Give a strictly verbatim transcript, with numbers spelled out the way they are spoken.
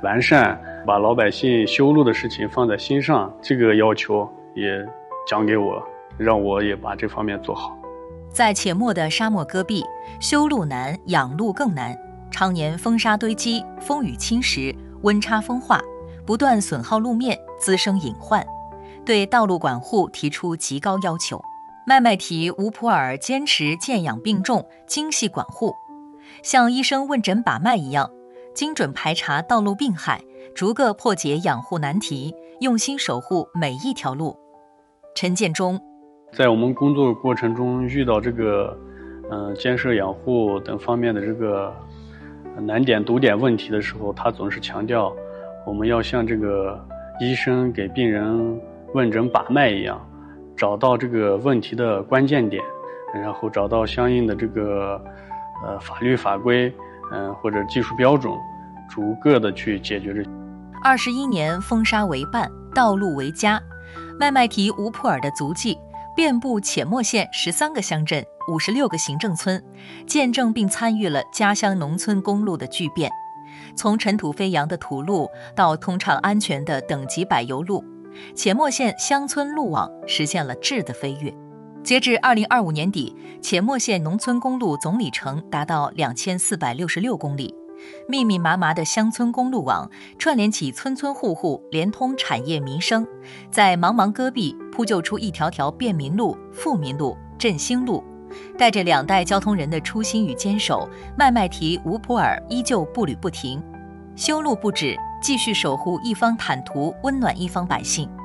完善，把老百姓修路的事情放在心上，这个要求也讲给我，让我也把这方面做好。 在且末的沙漠戈壁，修路难，养路更难，常年风沙堆积，风雨侵蚀，温差风化，不断损耗路面，滋生隐患，对道路管护提出极高要求。麦麦提乌普尔坚持建养并重，精细管护，像医生问诊把脉一样，精准排查道路病害，逐个破解养护难题，用心守护每一条路。陈建忠， 在我们工作过程中遇到这个，嗯、呃，建设养护等方面的这个难点堵点问题的时候，他总是强调，我们要像这个医生给病人问诊把脉一样，找到这个问题的关键点，然后找到相应的这个呃法律法规，嗯、呃、或者技术标准，逐个的去解决这。 二十一年风沙为伴，道路为家，麦麦提乌普尔的足迹遍布且末县十三个乡镇、五十六个行政村，见证并参与了家乡农村公路的巨变，从尘土飞扬的土路到通畅安全的等级柏油路，且末县乡村路网实现了质的飞跃。截至二零二五年底，且末县农村公路总里程达到两千四百六十六公里，密密麻麻的乡村公路网串联起村村户户，连通产业民生，在茫茫戈壁铺就出一条条便民路、富民路、振兴路。带着两代交通人的初心与坚守，麦麦提乌普尔依旧步履不停，修路不止，继续守护一方坦途，温暖一方百姓。